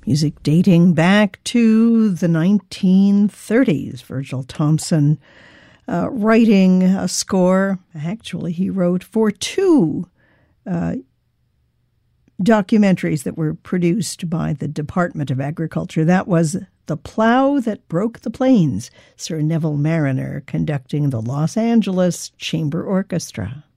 Music dating back to the 1930s. Virgil Thomson writing a score. Actually, he wrote for two documentaries that were produced by the Department of Agriculture. That was The Plow That Broke the Plains, Sir Neville Marriner conducting the Los Angeles Chamber Orchestra.